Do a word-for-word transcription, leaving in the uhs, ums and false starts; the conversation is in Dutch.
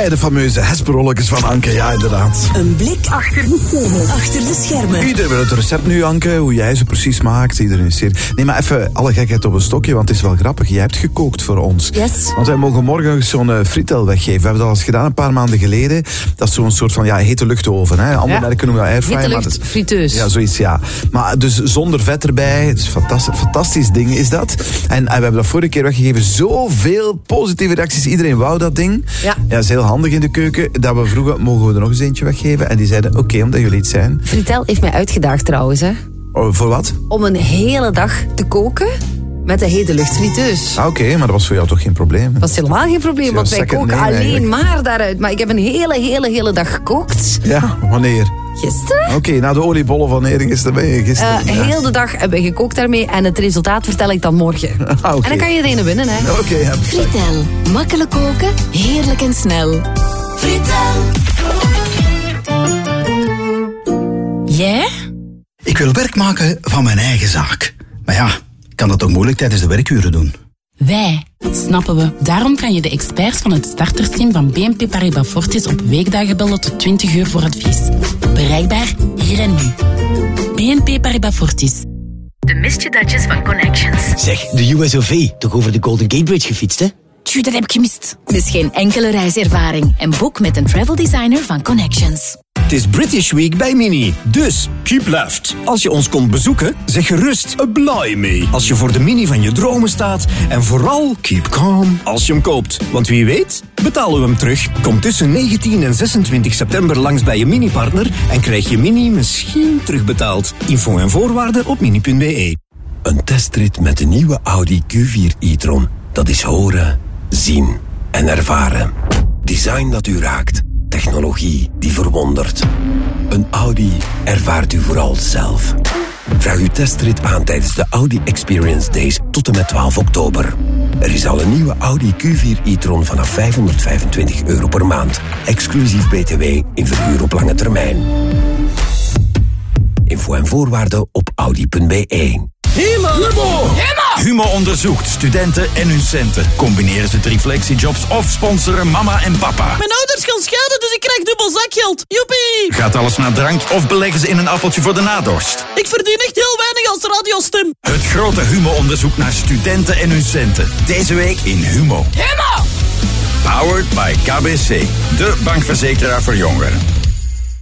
de fameuze hesperolletjes van Anke, ja inderdaad. Een blik achter de schermen. Achter de schermen. Iedereen wil het recept nu, Anke, hoe jij ze precies maakt. Iedereen is hier. Nee, maar even alle gekheid op een stokje, want het is wel grappig. Jij hebt gekookt voor ons. Yes. Want wij mogen morgen zo'n uh, fritel weggeven. We hebben dat al eens gedaan een paar maanden geleden. Dat is zo'n soort van ja, hete luchtoven. Hè. Andere Ja. merken noemen dat airfryer. Hete maar lucht, dat- friteus. Ja, zoiets, ja. Maar dus zonder vet erbij. Het is een fantastisch, fantastisch ding is dat. En, en we hebben dat vorige keer weggegeven. Zoveel positieve reacties. Iedereen wou dat ding. Ja. Ja, dat is heel handig in de keuken. Dat we vroegen, mogen we er nog eens eentje weggeven? En die zeiden, oké, okay, omdat jullie het zijn. Fritel heeft mij uitgedaagd trouwens, hè. Oh, voor wat? Om een hele dag te koken met de hete luchtfriteus. Ah, oké, maar dat was voor jou toch geen probleem? Dat is helemaal geen probleem, want wij second koken name alleen eigenlijk. maar daaruit. Maar ik heb een hele, hele, hele dag gekookt. Ja, wanneer? Gisteren? Oké, na de oliebollen van Erik is erbij. Gisteren. Uh, ja. heel de dag hebben we gekookt daarmee en het resultaat vertel ik dan morgen. Ah, oké. En dan kan je er een winnen, hè. Oké, ja. Fritel. Makkelijk koken, heerlijk en snel. Fritel. Jij? Ik wil werk maken van mijn eigen zaak. Maar ja, ik kan dat toch moeilijk tijdens de werkuren doen. Wij, snappen we. Daarom kan je de experts van het startersteam van B N P Paribas Fortis op weekdagen bellen tot twintig uur voor advies. Bereikbaar hier en nu. B N P Paribas Fortis. De misjedatjes van Connections. Zeg, de U S O V, toch over de Golden Gate Bridge gefietst, hè? Tju, dat heb ik gemist. Dus geen enkele reiservaring. En boek met een travel designer van Connections. Het is British Week bij Mini. Dus, keep left. Als je ons komt bezoeken, zeg gerust blij mee. Als je voor de Mini van je dromen staat. En vooral, keep calm als je hem koopt. Want wie weet, betalen we hem terug. Kom tussen negentien en zesentwintig september langs bij je Mini-partner en krijg je Mini misschien terugbetaald. Info en voorwaarden op mini punt b e. Een testrit met de nieuwe Audi Q vier e-tron. Dat is horen, zien en ervaren. Design dat u raakt. Technologie die verwondert. Een Audi ervaart u vooral zelf. Vraag uw testrit aan tijdens de Audi Experience Days tot en met twaalf oktober. Er is al een nieuwe Audi Q vier e-tron vanaf vijfhonderdvijfentwintig euro per maand. Exclusief B T W in verhuur op lange termijn. Info en voorwaarden op audi punt b e. Humo! Humo! Humo onderzoekt studenten en hun centen. Combineren ze drie flexijobs of sponsoren mama en papa? Mijn ouders gaan scheiden, dus ik krijg dubbel zakgeld. Joepie! Gaat alles naar drank of beleggen ze in een appeltje voor de nadorst? Ik verdien echt heel weinig als radiostem. Het grote Humo-onderzoek naar studenten en hun centen. Deze week in Humo. Humo! Powered by K B C, de bankverzekeraar voor jongeren.